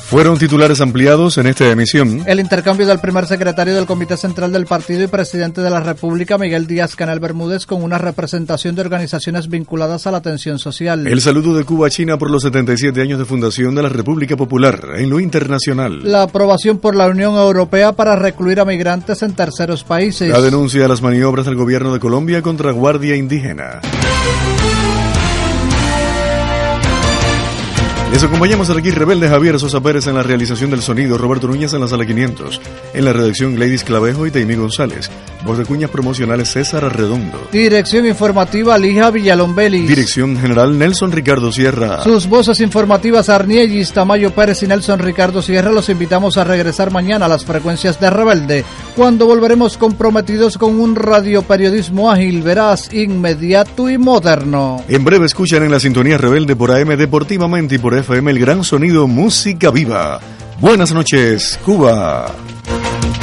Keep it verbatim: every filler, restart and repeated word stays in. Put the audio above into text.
Fueron titulares ampliados en esta emisión. El intercambio del primer secretario del Comité Central del Partido y presidente de la República, Miguel Díaz-Canel Bermúdez, con una representación de organizaciones vinculadas a la atención social. El saludo de Cuba a China por los setenta y siete años de fundación de la República Popular en lo internacional. La aprobación por la Unión Europea para recluir a migrantes en terceros países. La denuncia a las maniobras del gobierno de Colombia contra Guardia Indígena. Les acompañamos aquí Rebelde, Javier Sosa Pérez en la realización del sonido, Roberto Núñez en la sala quinientos, en la redacción Gladys Clavejo y Taimí González, voz de cuñas promocionales César Arredondo. Dirección informativa Lija Villalón Vélez. Dirección general Nelson Ricardo Sierra. Sus voces informativas Arniellis, Tamayo Pérez y Nelson Ricardo Sierra. Los invitamos a regresar mañana a las frecuencias de Rebelde, cuando volveremos comprometidos con un radioperiodismo ágil, veraz, inmediato y moderno. En breve escuchan en la sintonía Rebelde por A M Deportivamente y por F M el gran sonido Música Viva. Buenas noches, Cuba.